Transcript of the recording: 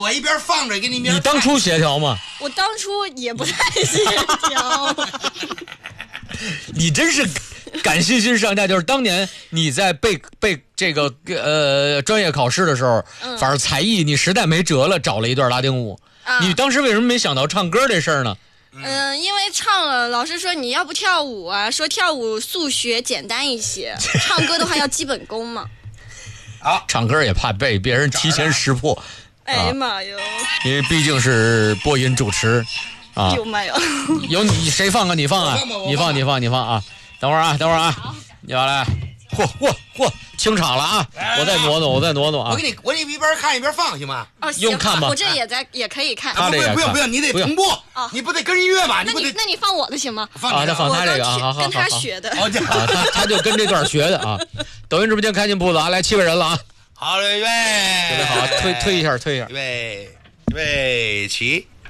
我一边放着给你一边。 你当初协调吗？ 我当初也不太协调。 你真是敢信心上架，就是当年你在背这个专业考试的时候，反正才艺你实在没辙了，找了一段拉丁舞。你当时为什么没想到唱歌这事儿呢？ 因为唱了，老师说你要不跳舞啊，说跳舞数学简单一些，唱歌的话要基本功嘛。 唱歌也怕被别人提前识破。 哎呀妈哟！ 因为毕竟是播音主持， 有没有？ 有你谁放啊？你放啊！你放啊！等会儿啊！你来，嚯，清场了啊！我再挪挪啊！ 我给你一边看一边放行吗？ 用看吧， 我这也可以看。 不用，你得同步你不得跟音乐吧？ 那你放我的行吗？ 放他这个啊， 跟他学的。 他就跟这段学的啊！抖音直播间开进铺子啊，来7位人了啊！ 好嘞， 准备好，推一下， 预备起。